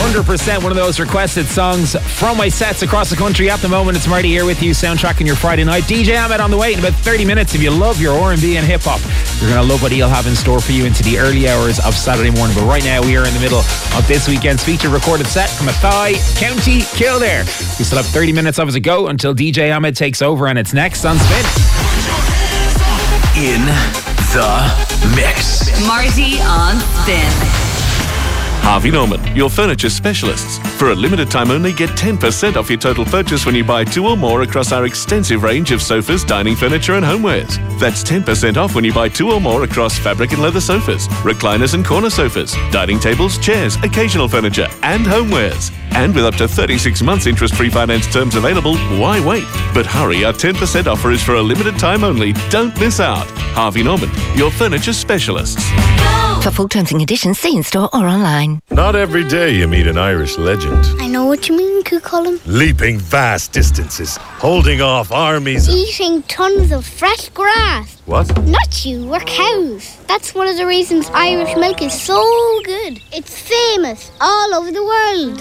100% one of those requested songs from my sets across the country. At the moment, it's Marty here with you, soundtracking your Friday night. DJ Ahmed on the way in about 30 minutes. If you love your R&B and hip-hop, you're going to love what he'll have in store for you into the early hours of Saturday morning. But right now, we are in the middle of this weekend's feature recorded set from Athy, County Kildare. We still have 30 minutes of it to go until DJ Ahmed takes over, and it's next on Spin. In the mix. Marty on Spin. Harvey Norman, your furniture specialists. For a limited time only, get 10% off your total purchase when you buy 2 or more across our extensive range of sofas, dining furniture and homewares. That's 10% off when you buy 2 or more across fabric and leather sofas, recliners and corner sofas, dining tables, chairs, occasional furniture and homewares. And with up to 36 months interest-free finance terms available, why wait? But hurry, our 10% offer is for a limited time only. Don't miss out. Harvey Norman, your furniture specialists. For full terms and conditions, see in store or online. Not every day you meet an Irish legend. I know what you mean, Cucullin. Leaping vast distances, holding off armies. Eating tons of fresh grass. What? Not you, we're cows. That's one of the reasons Irish milk is so good. It's famous all over the world.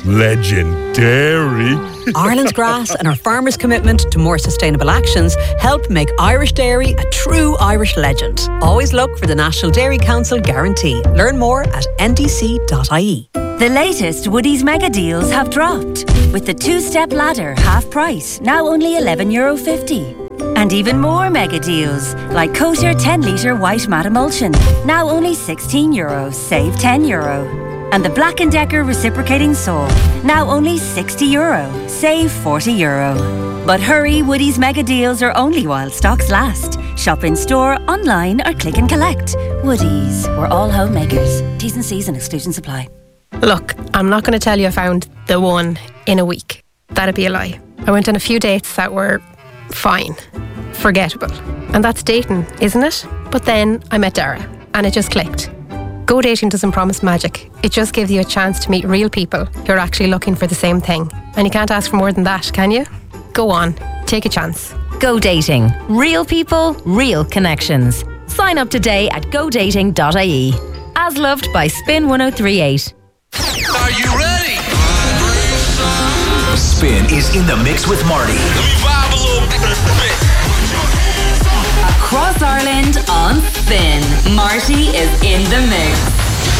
Legendary. Ireland's grass and our farmers' commitment to more sustainable actions help make Irish dairy a true Irish legend. Always look for the National Dairy Council guarantee. Learn more at ndc.ie. The latest Woodies mega deals have dropped. With the 2-step ladder half price, now only €11.50. And even more mega deals, like Kosher 10-litre white matte emulsion, now only €16, save €10. And the Black & Decker reciprocating saw, now only €60, save €40. But hurry, Woodies mega deals are only while stocks last. Shop in store, online or click and collect. Woodies, we're all homemakers. T's and C's and exclusions apply. Look, I'm not going to tell you I found the one in a week. That'd be a lie. I went on a few dates that were fine, forgettable. And that's dating, isn't it? But then I met Dara and it just clicked. Go dating doesn't promise magic. It just gives you a chance to meet real people who are actually looking for the same thing. And you can't ask for more than that, can you? Go on, take a chance. Go dating. Real people, real connections. Sign up today at godating.ie. As loved by Spin 1038. Are you ready? Spin is in the mix with Marty. Let me vibe a little bit. Across Ireland on Spin, Marty is in the mix.